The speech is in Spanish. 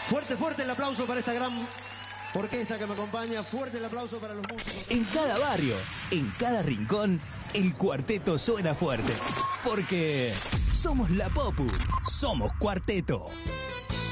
Fuerte, fuerte el aplauso para esta gran orquesta que me acompaña. Fuerte el aplauso para los músicos. En cada barrio, en cada rincón, el cuarteto suena fuerte. Porque somos la Popu, somos Cuarteto.